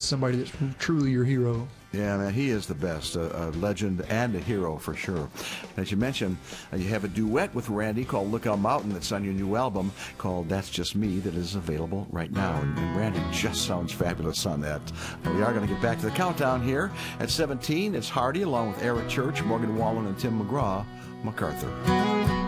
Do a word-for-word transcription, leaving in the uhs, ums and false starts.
somebody that's truly your hero. Yeah, man, he is the best, a, a legend and a hero for sure. As you mentioned, uh, you have a duet with Randy called Lookout Mountain that's on your new album called That's Just Me that is available right now. And, and Randy just sounds fabulous on that. But we are going to get back to the countdown here. At seventeen, it's Hardy along with Eric Church, Morgan Wallen, and Tim McGraw, MacArthur.